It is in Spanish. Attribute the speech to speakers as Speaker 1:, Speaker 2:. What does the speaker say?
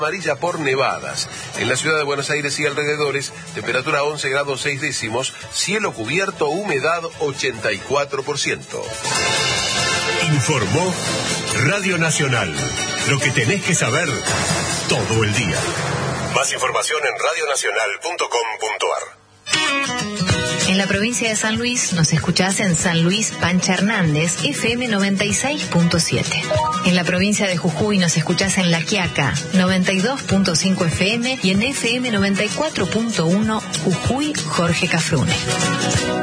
Speaker 1: Amarilla por nevadas. En la ciudad de Buenos Aires y alrededores, temperatura 11 grados 6 décimos, cielo cubierto, humedad 84%.
Speaker 2: Informó Radio Nacional. Lo que tenés que saber todo el día. Más información en radionacional.com.ar.
Speaker 3: En la provincia de San Luis nos escuchás en San Luis Pancha Hernández, FM 96.7. En la provincia de Jujuy nos escuchás en La Quiaca, 92.5 FM y en FM 94.1 Jujuy Jorge Cafrune.